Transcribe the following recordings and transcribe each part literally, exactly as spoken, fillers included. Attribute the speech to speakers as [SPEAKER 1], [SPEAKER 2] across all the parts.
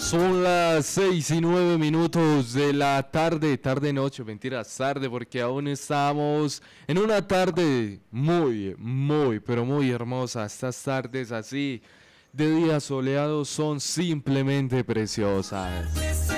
[SPEAKER 1] Son las seis y nueve minutos de la tarde, tarde noche, mentiras, tarde porque aún estamos en una tarde muy, muy, pero muy hermosa. Estas tardes así de días soleados son simplemente preciosas.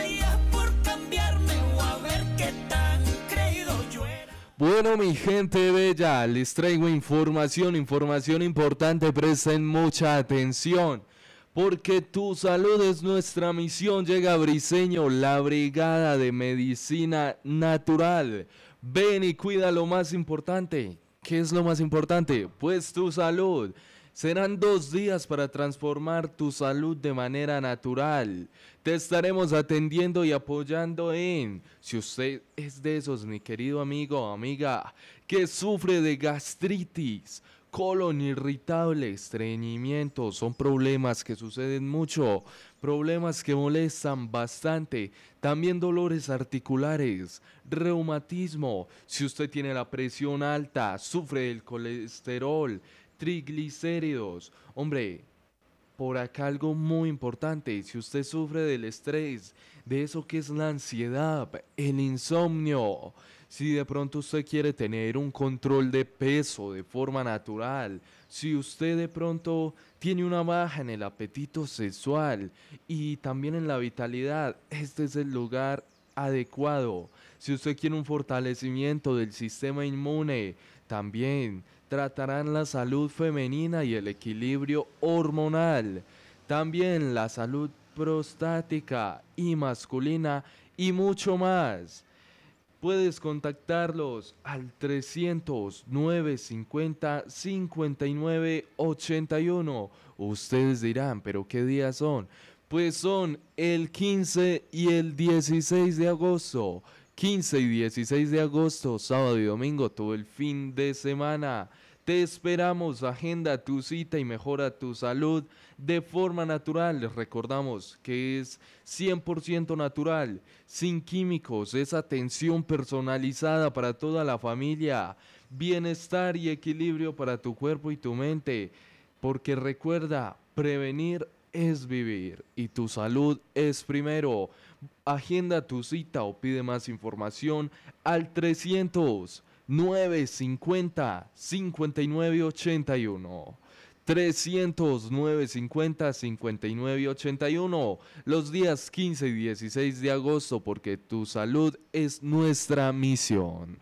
[SPEAKER 1] Bueno, mi gente bella, les traigo información, información importante, presten mucha atención. Porque tu salud es nuestra misión. Llega Briseño, la brigada de medicina natural. Ven y cuida lo más importante. ¿Qué es lo más importante? Pues tu salud. Serán dos días para transformar tu salud de manera natural. Te estaremos atendiendo y apoyando en, si usted es de esos, mi querido amigo o amiga, que sufre de gastritis, colon irritable, estreñimiento, son problemas que suceden mucho, problemas que molestan bastante, también dolores articulares, reumatismo, si usted tiene la presión alta, sufre del colesterol, triglicéridos, hombre, por acá algo muy importante, si usted sufre del estrés, de eso que es la ansiedad, el insomnio, si de pronto usted quiere tener un control de peso de forma natural, si usted de pronto tiene una baja en el apetito sexual y también en la vitalidad, este es el lugar adecuado. Si usted quiere un fortalecimiento del sistema inmune, también tratarán la salud femenina y el equilibrio hormonal, también la salud prostática y masculina y mucho más. Puedes contactarlos al trescientos, nueve cincuenta, cincuenta y nueve ochenta y uno. Ustedes dirán, ¿pero qué días son? Pues son el quince y el dieciséis de agosto. quince y dieciséis de agosto, sábado y domingo, todo el fin de semana. Te esperamos, agenda tu cita y mejora tu salud de forma natural. Les recordamos que es cien por ciento natural, sin químicos, es atención personalizada para toda la familia, bienestar y equilibrio para tu cuerpo y tu mente. Porque recuerda, prevenir es vivir y tu salud es primero. Agenda tu cita o pide más información al trescientos, nueve cincuenta, cincuenta y nueve ochenta y uno. trescientos, nueve cincuenta, cincuenta y nueve ochenta y uno. Los días quince y dieciséis de agosto, porque tu salud es nuestra misión.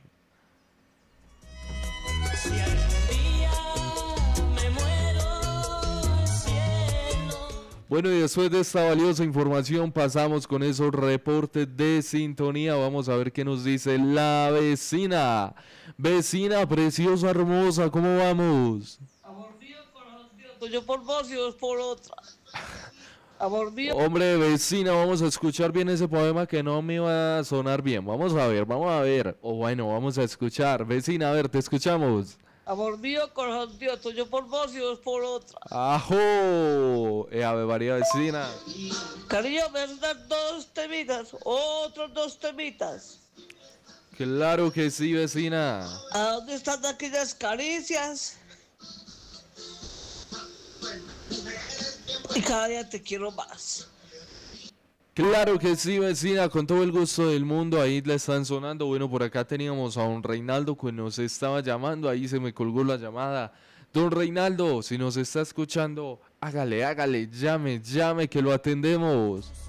[SPEAKER 1] Bueno, y después de esta valiosa información pasamos con esos reportes de sintonía. Vamos a ver qué nos dice la vecina. Vecina preciosa, hermosa, ¿cómo vamos?
[SPEAKER 2] Amor mío, corazón mío, yo por vos y vos por otra. Amor mío.
[SPEAKER 1] Hombre, vecina, vamos a escuchar bien ese poema que no me iba a sonar bien. Vamos a ver, vamos a ver. O bueno, vamos a escuchar. Vecina, a ver, te escuchamos.
[SPEAKER 2] Amor mío, corazón mío, yo por vos y vos por otra.
[SPEAKER 1] ¡Ajo! Eh, Ave María, vecina.
[SPEAKER 2] Cariño, me vas a dar dos temitas, otros dos temitas.
[SPEAKER 1] Claro que sí, vecina.
[SPEAKER 2] ¿A dónde están aquellas caricias? Y cada día te quiero más.
[SPEAKER 1] Claro que sí, vecina, con todo el gusto del mundo, ahí le están sonando. Bueno, por acá teníamos a don Reinaldo que nos estaba llamando, ahí se me colgó la llamada. Don Reinaldo, si nos está escuchando, hágale, hágale, llame, llame que lo atendemos.